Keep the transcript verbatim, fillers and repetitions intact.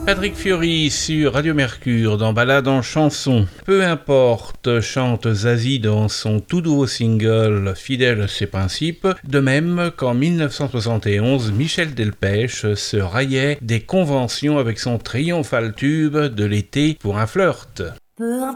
Patrick Fiori sur Radio Mercure dans Balade en chanson. Peu importe, chante Zazie dans son tout nouveau single Fidèle à ses principes, de même qu'en dix-neuf cent soixante et onze, Michel Delpech se raillait des conventions avec son triomphal tube de l'été pour un flirt. Peu